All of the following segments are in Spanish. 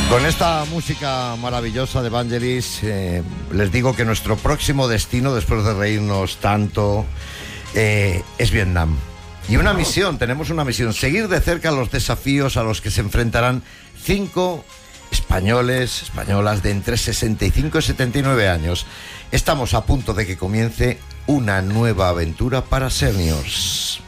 Con esta música maravillosa de Vangelis, les digo que nuestro próximo destino, después de reírnos tanto, es Vietnam. Y una misión, tenemos una misión, seguir de cerca los desafíos a los que se enfrentarán 5 españoles, españolas de entre 65 y 79 años. Estamos a punto de que comience una nueva aventura para seniors.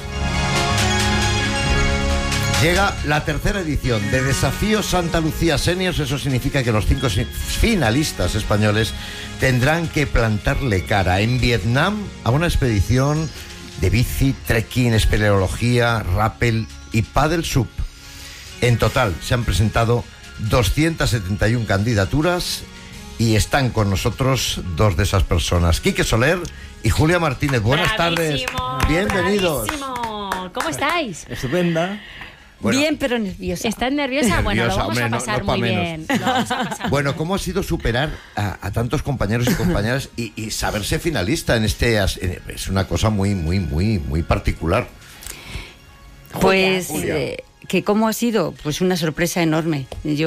Llega la tercera edición de Desafío Santa Lucía Seniors. Eso significa que los 5 finalistas españoles tendrán que plantarle cara en Vietnam a una expedición de bici, trekking, espeleología, rappel y paddle sub. En total se han presentado 271 candidaturas y están con nosotros 2 de esas personas, Quique Soler y Julia Martínez. Buenas tardes. Bienvenidos. Bravísimo. ¿Cómo estáis? Estupenda. Bueno, bien, pero nerviosa. ¿Estás nerviosa? Bueno, lo vamos hombre, a pasar no muy menos. bien. Lo vamos a pasar Bueno, muy ¿cómo ha sido superar a tantos compañeros y compañeras y saberse finalista en este? Es una cosa muy particular. Pues, Julia. que cómo ha sido, pues una sorpresa enorme.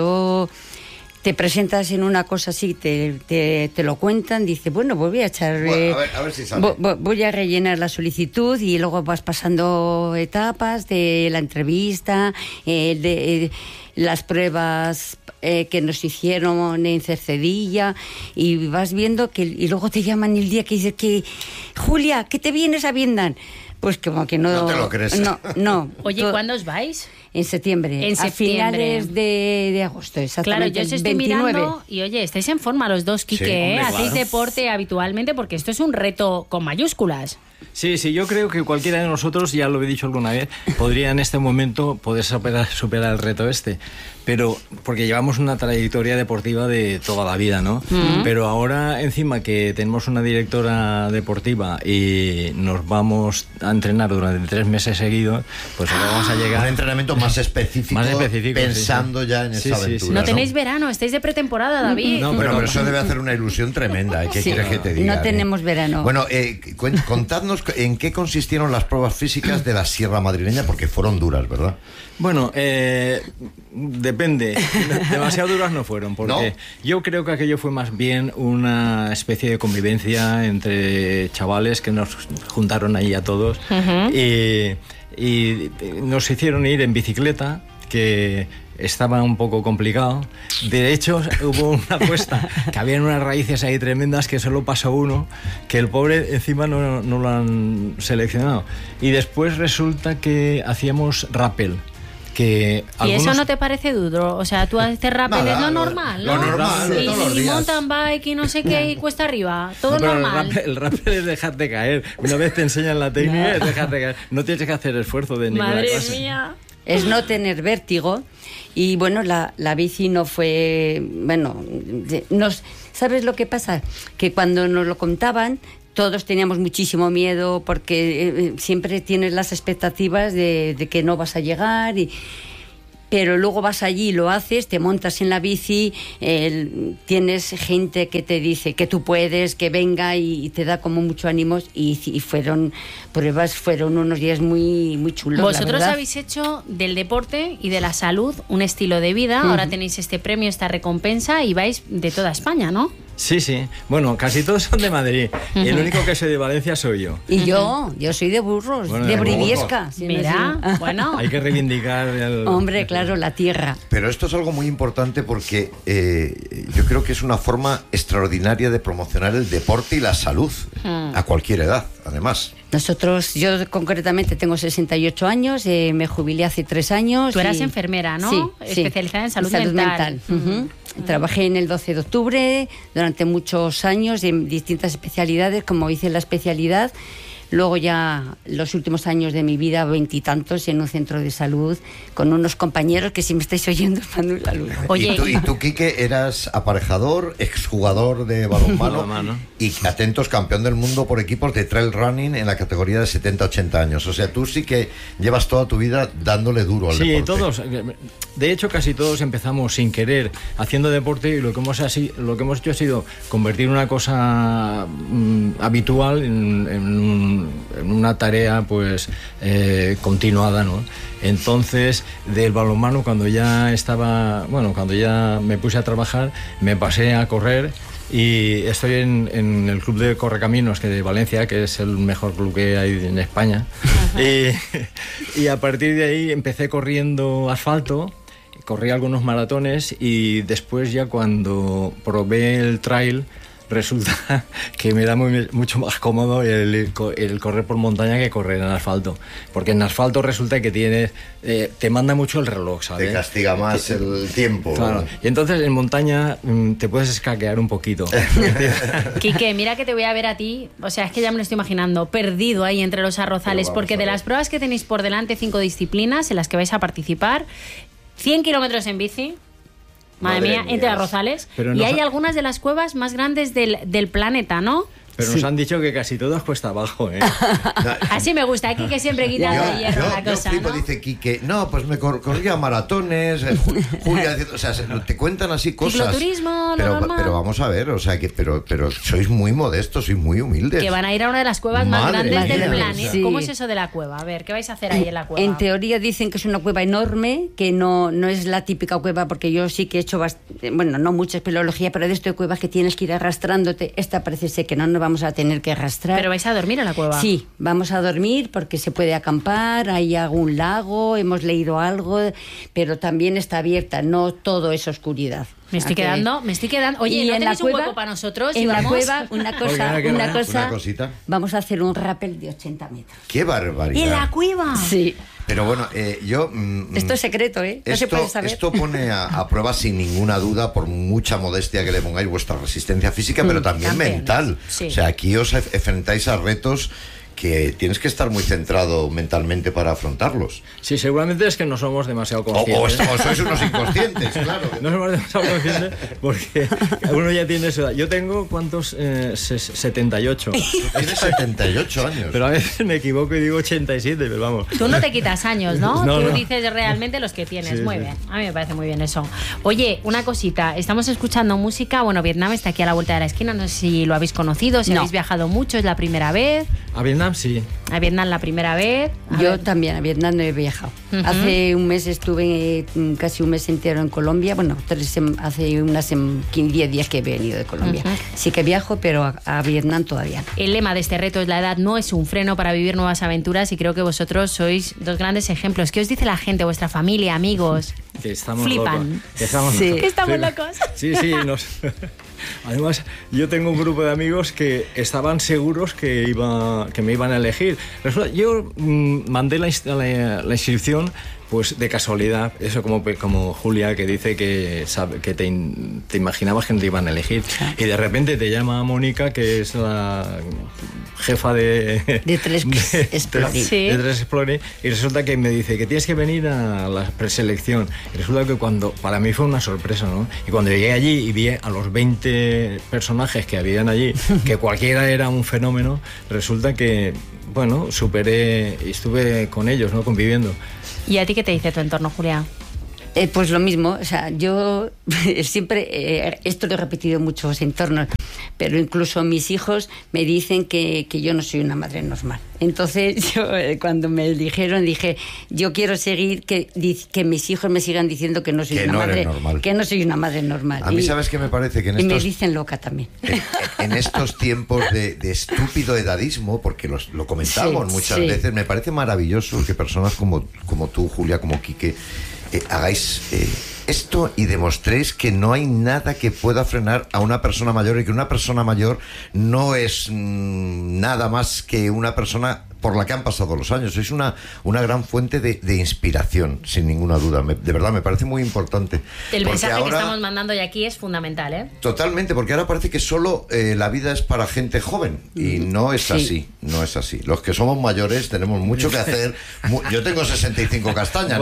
Te presentas en una cosa así, te lo cuentan, dices, bueno, pues voy a echar... Bueno, a ver si sale. Voy a rellenar la solicitud y luego vas pasando etapas de la entrevista, de las pruebas que nos hicieron en Cercedilla, y vas viendo que... Y luego te llaman el día que dices que, Julia, ¿qué te vienes a Vietnam? Pues como que no... No te lo crees. No. Oye, ¿cuándo os vais? En septiembre. En a septiembre. finales de agosto, Claro, exactamente. yo os estoy 29. mirando y oye, estáis en forma los dos, Quique, Sí, hombre, hacéis claro. deporte habitualmente porque esto es un reto con mayúsculas. Sí, yo creo que cualquiera de nosotros, ya lo he dicho alguna vez, podría en este momento poder superar el reto este. Pero porque llevamos una trayectoria deportiva de toda la vida, ¿no? Pero ahora, encima que tenemos una directora deportiva y nos vamos a entrenar durante 3 meses seguidos, pues ahora vamos a llegar... Un entrenamiento más específico, pensando ya en esa aventura. No tenéis verano, estáis de pretemporada, David. No, Bueno, pero eso debe hacer una ilusión tremenda. ¿Qué quieres que te diga? No tenemos verano. Bueno, contadnos en qué consistieron las pruebas físicas de la Sierra Madrileña, porque fueron duras, ¿verdad? Bueno, depende. Demasiado duras no fueron, porque ¿No? yo creo que aquello fue más bien una especie de convivencia entre chavales que nos juntaron ahí a todos y nos hicieron ir en bicicleta, que estaba un poco complicado. De hecho, hubo una apuesta que había unas raíces ahí tremendas que solo pasó uno, que el pobre encima no lo han seleccionado. Y después resulta que hacíamos rappel. Que ¿Y eso no te parece duro? O sea, tú haces rappel, es lo normal, ¿no? Lo normal, y, todos los y días. mountain bike y no sé qué, y cuesta arriba. Todo pero normal. el rappel es dejarte caer. Una vez te enseñan la técnica, es dejarte caer. No tienes que hacer esfuerzo de ninguna Madre clase. mía. Es no tener vértigo. Y bueno, la bici no fue... Bueno, ¿sabes lo que pasa? Que cuando nos lo contaban, todos teníamos muchísimo miedo porque siempre tienes las expectativas de que no vas a llegar pero luego vas allí, lo haces, te montas en la bici, tienes gente que te dice que tú puedes, que venga y te da como mucho ánimo y fueron unos días muy chulos. Vosotros la verdad. habéis hecho del deporte y de la salud un estilo de vida, ahora tenéis este premio, esta recompensa y vais de toda España, ¿no? Sí. Bueno, casi todos son de Madrid. Y el único que soy de Valencia soy yo. Y yo soy de Burros, Bueno, de de Briviesca. Burgos. si no Mira, sé. bueno. Hay que reivindicar el... Hombre, claro, la tierra. Pero esto es algo muy importante porque yo creo que es una forma extraordinaria de promocionar el deporte y la salud a cualquier edad, además. Yo concretamente tengo 68 años, me jubilé hace 3 años. Tú eras enfermera, ¿no? Sí, especializada en salud mental. Trabajé en el 12 de octubre durante muchos años en distintas especialidades, como hice la especialidad. Luego ya los últimos años de mi vida, 20 y tantos, en un centro de salud con unos compañeros que si me estáis oyendo os mando un saludo. Oye, ¿Y tú, Quique, eras aparejador, exjugador de balonmano y atentos, campeón del mundo por equipos de trail running en la categoría de 70-80 años? O sea, tú sí que llevas toda tu vida dándole duro al deporte. Sí, todos. De hecho, casi todos empezamos sin querer haciendo deporte y lo que hemos hecho ha sido convertir una cosa habitual en en una tarea pues continuada, ¿no? Entonces, del balonmano, cuando ya me puse a trabajar, me pasé a correr. Y estoy en el club de Correcaminos de Valencia, que es el mejor club que hay en España. Y a partir de ahí empecé corriendo asfalto, corrí algunos maratones y después ya cuando probé el trail, resulta que me da mucho más cómodo el correr por montaña que correr en asfalto, porque en asfalto resulta que te manda mucho el reloj, ¿sabes? Te castiga más el tiempo. Claro. Y entonces en montaña te puedes escaquear un poquito. Quique, mira que te voy a ver a ti, o sea, es que ya me lo estoy imaginando, perdido ahí entre los arrozales, porque de las pruebas que tenéis por delante, 5 disciplinas en las que vais a participar, 100 kilómetros en bici. Madre mía, entre arrozales. Y hay algunas de las cuevas más grandes del planeta, ¿no? Pero nos han dicho que casi todo es cuesta abajo, ¿eh? Así me gusta, aquí que siempre quita de hierro la cosa, flipo, ¿no? dice Quique, no, pues me corría maratones, Julia, o sea, te cuentan así cosas. Cicloturismo, lo normal. Pero vamos a ver, o sea, pero sois muy modestos, sois muy humildes. Que van a ir a una de las cuevas más grandes del planeta. Sí. ¿Cómo es eso de la cueva? A ver, ¿qué vais a hacer ahí en la cueva? En teoría dicen que es una cueva enorme, que no es la típica cueva, porque yo sí que he hecho, no mucha espeleología, pero de esto de cuevas que tienes que ir arrastrándote. Esta parece ser que no nos vamos a tener que arrastrar. ¿Pero vais a dormir en la cueva? Sí, vamos a dormir porque se puede acampar, hay algún lago, hemos leído algo, pero también está abierta, no todo es oscuridad. Me estoy quedando. Oye, ¿no tenéis un hueco para nosotros? En la vamos? cueva, una cosita. Vamos a hacer un rappel de 80 metros. ¡Qué barbaridad! ¿En la cueva? Sí. Pero bueno, yo... esto es secreto, ¿eh? No se puede saber. Esto pone a prueba sin ninguna duda, por mucha modestia que le pongáis, vuestra resistencia física, pero también mental. Sí. O sea, aquí os enfrentáis a retos que tienes que estar muy centrado mentalmente para afrontarlos. Sí, seguramente es que no somos demasiado conscientes. O sois unos inconscientes, claro. No somos demasiado conscientes porque uno ya tiene su edad. Yo tengo, ¿cuántos? 78. Tienes 78 años. Pero a veces me equivoco y digo 87, pero vamos. Tú no te quitas años, ¿no? No, Tú no. dices realmente los que tienes. Sí, muy sí. bien. A mí me parece muy bien eso. Oye, una cosita. Estamos escuchando música. Bueno, Vietnam está aquí a la vuelta de la esquina. No sé si lo habéis conocido, si habéis viajado mucho. ¿Es la primera vez? A Vietnam sí. A Vietnam la primera vez. Yo también a Vietnam no he viajado. Hace un mes estuve casi un mes entero en Colombia. Bueno, hace unas 10 días que he venido de Colombia. Sí que viajo, pero a Vietnam todavía no. El lema de este reto es: la edad no es un freno para vivir nuevas aventuras, y creo que vosotros sois dos grandes ejemplos. ¿Qué os dice la gente, vuestra familia, amigos? Que estamos Flipan. locos. Que estamos, Sí. Que estamos locos. Sí. Además, yo tengo un grupo de amigos que estaban seguros que me iban a elegir. Resulta, yo mandé la inscripción pues de casualidad, eso como Julia, que dice que te imaginabas que no te iban a elegir. Y de repente te llama Mónica, que es la jefa de 3 Exploring. Sí. De 3 Exploring, y resulta que me dice que tienes que venir a la preselección. Y resulta que para mí fue una sorpresa, ¿no? Y cuando llegué allí y vi a los 20 personajes que habían allí, que cualquiera era un fenómeno, resulta que, bueno, superé y estuve con ellos, ¿no? Conviviendo. ¿Y a ti qué te dice tu entorno, Julia? Pues lo mismo, o sea, yo siempre, esto lo he repetido en muchos entornos, pero incluso mis hijos me dicen que yo no soy una madre normal. Entonces yo cuando me dijeron, dije, yo quiero seguir, que mis hijos me sigan diciendo que no soy Que una no madre eres normal. que no soy una madre normal. A mí, ¿sabes qué me parece? Que y me dicen loca también. En estos tiempos de estúpido edadismo, porque lo comentamos muchas veces, me parece maravilloso que personas como tú, Julia, como Quique, hagáis esto y demostréis que no hay nada que pueda frenar a una persona mayor, y que una persona mayor no es nada más que una persona por la que han pasado los años. Es una gran fuente de inspiración, sin ninguna duda. De verdad, me parece muy importante. El mensaje ahora, que estamos mandando hoy aquí es fundamental, ¿eh? Totalmente, porque ahora parece que solo la vida es para gente joven, y no es así, no es así. Los que somos mayores tenemos mucho que hacer. Yo tengo 65 castañas,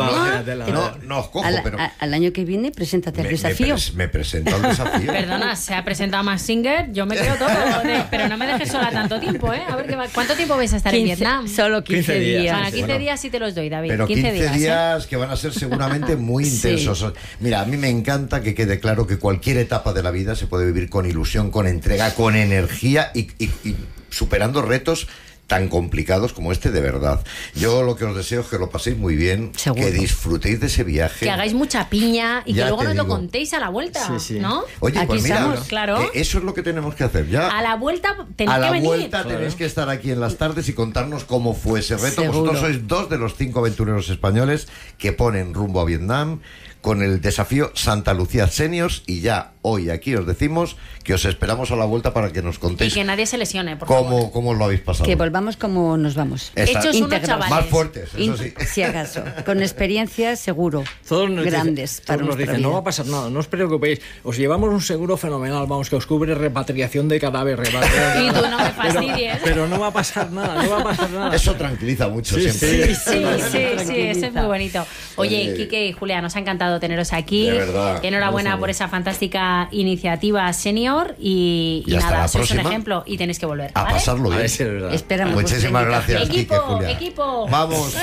no os cojo, pero... Al año que viene, preséntate al desafío. Me presento al desafío. Perdona, se ha presentado Mask Singer, yo me creo todo, pero no me dejes sola tanto tiempo, ¿eh? A ver, ¿cuánto tiempo vais a estar en Vietnam? Solo 15 días. Bueno, 15 días sí te los doy, David. Pero 15 días ¿eh? que van a ser seguramente muy intensos. Mira, a mí me encanta que quede claro que cualquier etapa de la vida se puede vivir con ilusión, con entrega, con energía y superando retos tan complicados como este, de verdad. Yo lo que os deseo es que lo paséis muy bien, Seguro. que disfrutéis de ese viaje. Que hagáis mucha piña y Ya que luego te nos lo digo. contéis a la vuelta, Sí, sí. ¿no? Oye, Aquí pues mira, estamos, claro. eso es lo que tenemos que hacer ya. A la vuelta tenéis A que la venir. vuelta tenéis que estar aquí en las tardes y contarnos cómo fue ese reto. Seguro. Vosotros sois 2 de los 5 aventureros españoles que ponen rumbo a Vietnam con el desafío Santa Lucía Seniors, y ya hoy aquí os decimos que os esperamos a la vuelta para que nos Y contéis que nadie se lesione, por favor. cómo os lo habéis pasado. Que volvamos como nos vamos. Exacto. Hechos unos Integrados. chavales. Más fuertes, eso sí. Si acaso. Con experiencias, seguro. Todos nos grandes dicen, para todos nos nuestra dicen, no vida. va a pasar nada, no os preocupéis, os llevamos un seguro fenomenal, vamos, que os cubre repatriación de cadáveres. Y tú no me fastidies. Pero no va a pasar nada, no va a pasar nada. Eso tranquiliza mucho Sí, siempre. Sí, eso es muy bonito. Oye, Sí. Quique y Julia, nos ha encantado teneros aquí. De verdad. Enhorabuena por esa fantástica iniciativa senior y Y hasta nada, la sois un próxima. ejemplo y tenéis que volver. A ¿vale? pasarlo A bien. ver si es verdad. Esperamos. Muchísimas vuestra gracias, Quique, Equipo, Julia. equipo. Vamos.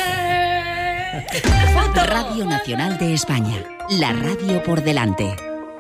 Radio Nacional de España. La radio por delante.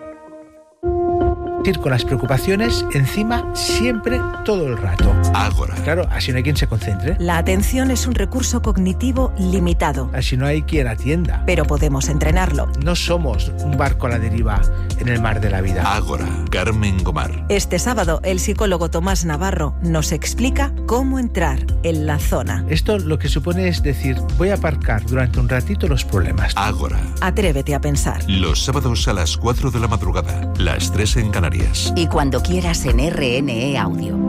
Ir con las preocupaciones encima siempre, todo el rato. Ágora. Claro, así no hay quien se concentre, La atención es un recurso cognitivo limitado, así no hay quien atienda. pero podemos entrenarlo. No somos un barco a la deriva en el mar de la vida. Ágora. Carmen Gomar. Este sábado, el psicólogo Tomás Navarro nos explica cómo entrar en la zona. Esto lo que supone es decir, voy a aparcar durante un ratito los problemas. Ágora. Atrévete a pensar. Los sábados a las 4 de la madrugada, las 3 en Canarias. Y cuando quieras en RNE Audio.